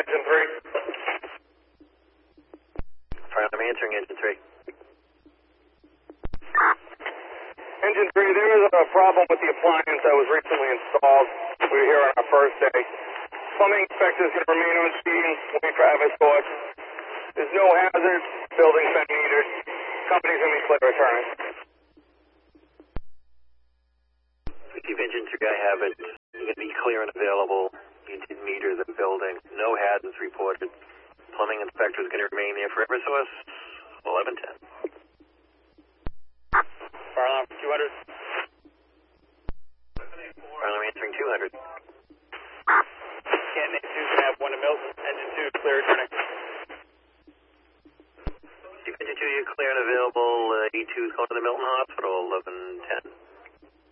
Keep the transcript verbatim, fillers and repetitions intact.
engine three. Fire alarm answering engine three. Engine three, there is a problem with the appliance that was recently installed. We were here on our first day. Plumbing inspector is going to remain on scene. Wait for Eversource. There's no hazard. Building's been metered. Company's going to be clear returning. Keep engine three, I have it. You're going to be clear and available. You did meter the building. No hazards reported. Plumbing inspector is going to remain there for Eversource. eleven ten. Fire alarm two hundred. Fire alarm answering two hundred. Canton A two is going to have one to Milton. Engine two, clear returning. Keep engine two, you're clear and available. Uh, E two is going to the Milton Hospital, eleven ten.